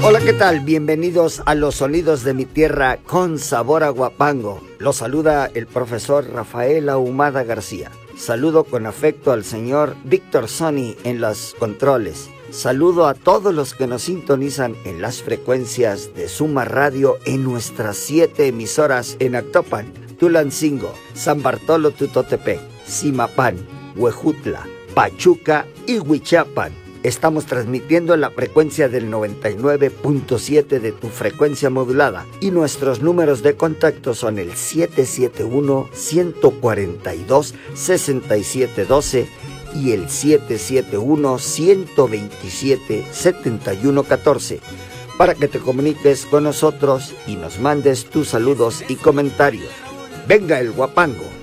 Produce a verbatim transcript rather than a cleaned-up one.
Hola, ¿qué tal? Bienvenidos a los sonidos de mi tierra con sabor a Huapango. Los saluda el profesor Rafael Ahumada García. Saludo con afecto al señor Víctor Sony en los controles. Saludo a todos los que nos sintonizan en las frecuencias de Suma Radio en nuestras siete emisoras en Actopan, Tulancingo, San Bartolo Tutotepec, Zimapán, Huejutla, Pachuca y Huichapan. Estamos transmitiendo en la frecuencia del noventa y nueve punto siete de tu frecuencia modulada y nuestros números de contacto son el siete siete uno, uno cuatro dos, seis siete uno dos y el siete siete uno, uno dos siete, siete uno uno cuatro para que te comuniques con nosotros y nos mandes tus saludos y comentarios. ¡Venga el Huapango!